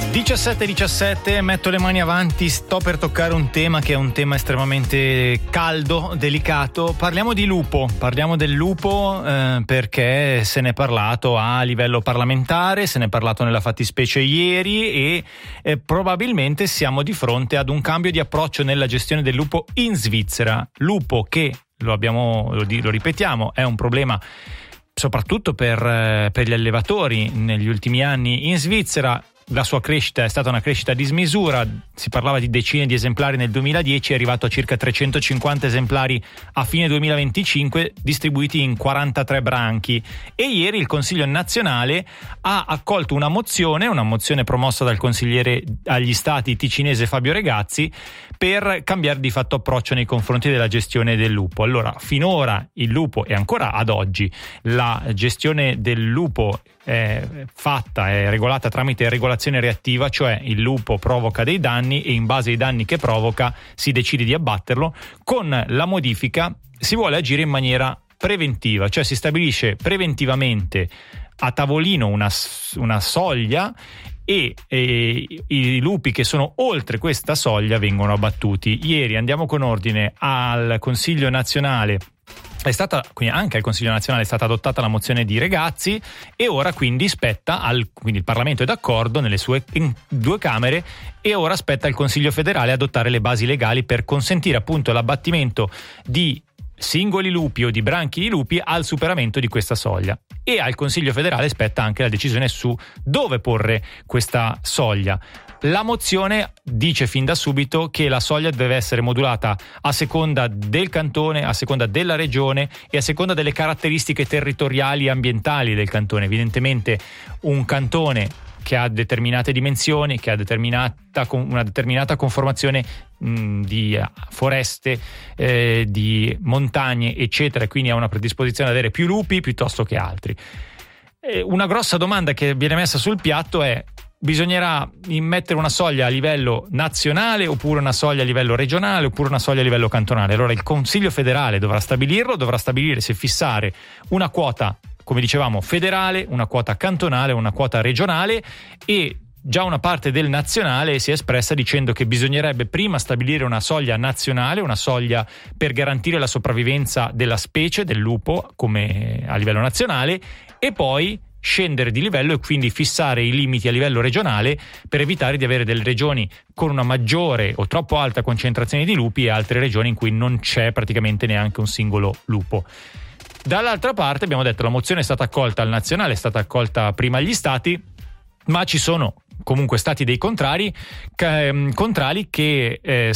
17, metto le mani avanti, sto per toccare un tema che è un tema estremamente caldo, delicato. Parliamo di lupo, parliamo del lupo perché se ne è parlato a livello parlamentare, se ne è parlato nella fattispecie ieri e probabilmente siamo di fronte ad un cambio di approccio nella gestione del lupo in Svizzera. Lupo che, lo ripetiamo, è un problema soprattutto per gli allevatori negli ultimi anni in Svizzera. La sua crescita è stata una crescita a dismisura, si parlava di decine di esemplari nel 2010, è arrivato a circa 350 esemplari a fine 2025, distribuiti in 43 branchi. E ieri il Consiglio nazionale ha accolto una mozione promossa dal consigliere agli stati ticinese Fabio Regazzi, per cambiare di fatto approccio nei confronti della gestione del lupo. Allora, finora il lupo, e ancora ad oggi, la gestione del lupo è regolata tramite regolazione reattiva, cioè il lupo provoca dei danni e in base ai danni che provoca si decide di abbatterlo. Con la modifica si vuole agire in maniera preventiva, cioè si stabilisce preventivamente a tavolino una soglia e i lupi che sono oltre questa soglia vengono abbattuti. Ieri, andiamo con ordine, al Consiglio nazionale quindi anche al Consiglio nazionale è stata adottata la mozione di Regazzi e ora quindi quindi il Parlamento è d'accordo nelle sue due Camere e ora spetta al Consiglio federale adottare le basi legali per consentire appunto l'abbattimento di singoli lupi o di branchi di lupi al superamento di questa soglia. E al Consiglio federale spetta anche la decisione su dove porre questa soglia. La mozione dice fin da subito che la soglia deve essere modulata a seconda del cantone, a seconda della regione e a seconda delle caratteristiche territoriali e ambientali del cantone. Evidentemente un cantone che ha determinate dimensioni, che ha una determinata conformazione di foreste, di montagne, eccetera, e quindi ha una predisposizione ad avere più lupi piuttosto che altri. Una grossa domanda che viene messa sul piatto è: bisognerà immettere una soglia a livello nazionale oppure una soglia a livello regionale oppure una soglia a livello cantonale? Allora il Consiglio federale dovrà stabilire se fissare una quota, come dicevamo, federale, una quota cantonale, una quota regionale, e già una parte del nazionale si è espressa dicendo che bisognerebbe prima stabilire una soglia nazionale, una soglia per garantire la sopravvivenza della specie del lupo come a livello nazionale, e poi scendere di livello e quindi fissare i limiti a livello regionale per evitare di avere delle regioni con una maggiore o troppo alta concentrazione di lupi e altre regioni in cui non c'è praticamente neanche un singolo lupo. Dall'altra parte abbiamo detto la mozione è stata accolta al nazionale, è stata accolta prima agli stati, ma ci sono comunque stati dei contrari che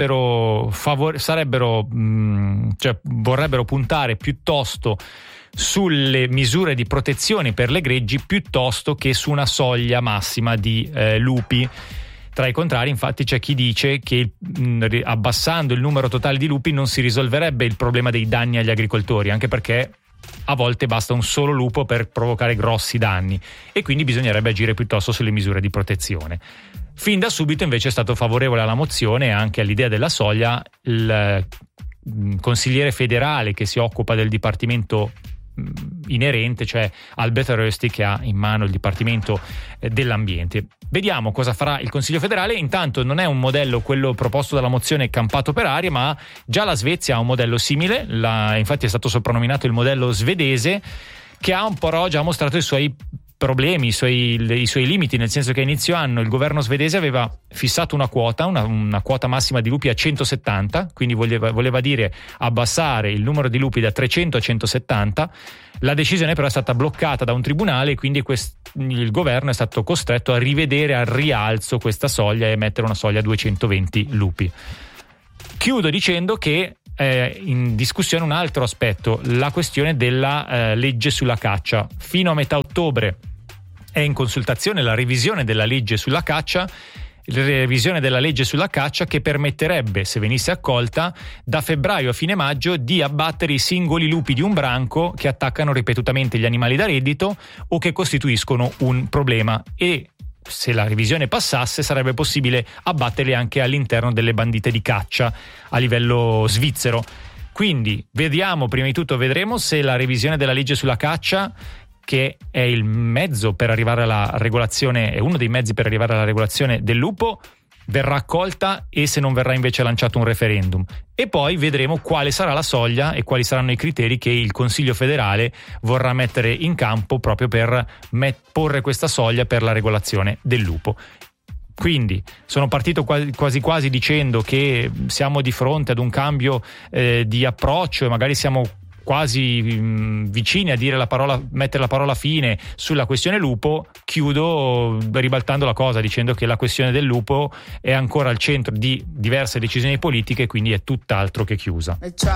vorrebbero puntare piuttosto sulle misure di protezione per le greggi piuttosto che su una soglia massima di lupi. Tra i contrari, infatti, c'è chi dice che abbassando il numero totale di lupi non si risolverebbe il problema dei danni agli agricoltori, anche perché a volte basta un solo lupo per provocare grossi danni e quindi bisognerebbe agire piuttosto sulle misure di protezione. Fin da subito invece è stato favorevole alla mozione e anche all'idea della soglia il consigliere federale che si occupa del dipartimento inerente, cioè Albert Rösti, che ha in mano il Dipartimento dell'Ambiente. Vediamo cosa farà il Consiglio federale. Intanto non è un modello, quello proposto dalla mozione, campato per aria, ma già la Svezia ha un modello simile, infatti è stato soprannominato il modello svedese, che ha un po' già mostrato i suoi problemi, i suoi limiti, nel senso che a inizio anno il governo svedese aveva fissato una quota massima di lupi a 170, quindi voleva dire abbassare il numero di lupi da 300 a 170. La decisione però è stata bloccata da un tribunale e quindi il governo è stato costretto a rivedere al rialzo questa soglia e mettere una soglia a 220 lupi. Chiudo dicendo che in discussione un altro aspetto, la questione della legge sulla caccia. Fino a metà ottobre è in consultazione la revisione della legge sulla caccia, che permetterebbe, se venisse accolta, da febbraio a fine maggio di abbattere i singoli lupi di un branco che attaccano ripetutamente gli animali da reddito o che costituiscono un problema, e se la revisione passasse sarebbe possibile abbatterli anche all'interno delle bandite di caccia a livello svizzero. Quindi vedremo se la revisione della legge sulla caccia che è il mezzo per arrivare alla regolazione, è uno dei mezzi per arrivare alla regolazione del lupo, verrà accolta e se non verrà invece lanciato un referendum. E poi vedremo quale sarà la soglia e quali saranno i criteri che il Consiglio federale vorrà mettere in campo proprio per porre questa soglia per la regolazione del lupo. Quindi sono partito quasi dicendo che siamo di fronte ad un cambio di approccio e magari siamo quasi vicini a dire mettere la parola fine sulla questione lupo. Chiudo ribaltando la cosa dicendo che la questione del lupo è ancora al centro di diverse decisioni politiche, quindi è tutt'altro che chiusa.